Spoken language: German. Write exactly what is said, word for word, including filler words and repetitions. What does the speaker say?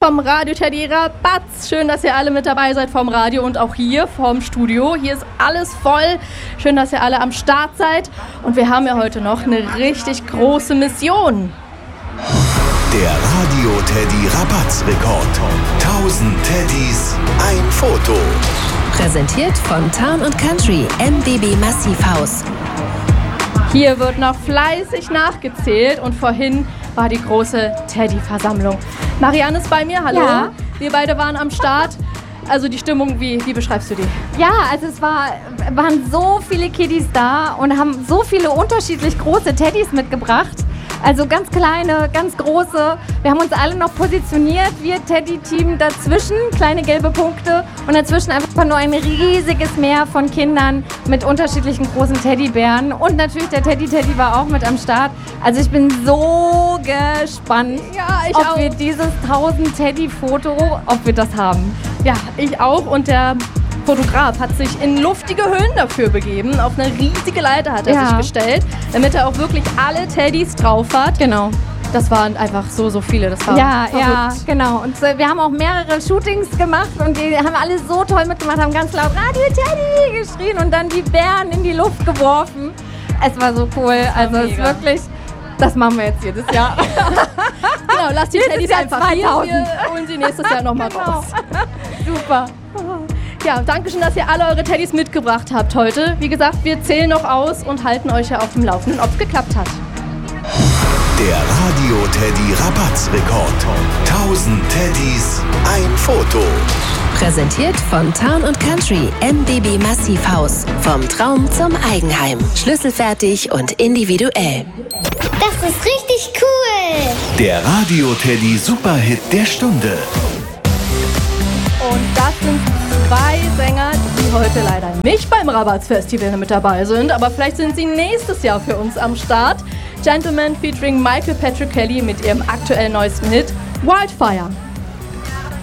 vom Radio Teddy Rabatz. Schön, dass ihr alle mit dabei seid vom Radio und auch hier vom Studio. Hier ist alles voll. Schön, dass ihr alle am Start seid. Und wir haben ja heute noch eine richtig große Mission. Der Radio Teddy Rabatz Rekord. tausend Teddys, ein Foto. Präsentiert von Town und Country M B B Massivhaus. Hier wird noch fleißig nachgezählt und vorhin war die große Teddy-Versammlung. Marianne ist bei mir, hallo. Ja. Wir beide waren am Start. Also die Stimmung, wie, wie beschreibst du die? Ja, also es war, waren so viele Kiddies da und haben so viele unterschiedlich große Teddys mitgebracht. Also ganz kleine, ganz große. Wir haben uns alle noch positioniert, wir Teddy-Team dazwischen, kleine gelbe Punkte und dazwischen einfach nur ein riesiges Meer von Kindern mit unterschiedlichen großen Teddybären. Und natürlich der Teddy-Teddy war auch mit am Start. Also ich bin so gespannt, Ja, ich ob auch. wir dieses tausend Teddy-Foto, ob wir das haben. Ja, ich auch. Und der Fotograf hat sich in luftige Höhen dafür begeben. Auf eine riesige Leiter hat er Ja. sich gestellt, damit er auch wirklich alle Teddys drauf hat. Genau. Das waren einfach so, so viele. Das war Ja, verrückt. ja, genau. Und äh, wir haben auch mehrere Shootings gemacht und die haben alle so toll mitgemacht, haben ganz laut Radio Teddy geschrien und dann die Bären in die Luft geworfen. Es war so cool. Also es ist mega. wirklich, das machen wir jetzt jedes Jahr. Genau, lass die Nächstes Teddys Jahr einfach hier. zweitausend. Wir holen sie nächstes Jahr nochmal Genau. raus. Super. Ja, danke schön, dass ihr alle eure Teddys mitgebracht habt heute. Wie gesagt, wir zählen noch aus und halten euch ja auf dem Laufenden, ob es geklappt hat. Der Radio Teddy Rabatz Rekord. tausend Teddys, ein Foto. Präsentiert von Town und Country M B B Massivhaus. Vom Traum zum Eigenheim. Schlüsselfertig und individuell. Das ist richtig cool. Der Radio Teddy Superhit der Stunde. Und das sind zwei Sänger, die heute leider nicht beim Rabatz Festival mit dabei sind, aber vielleicht sind sie nächstes Jahr für uns am Start. Gentleman featuring Michael Patrick Kelly mit ihrem aktuell neuesten Hit Wildfire.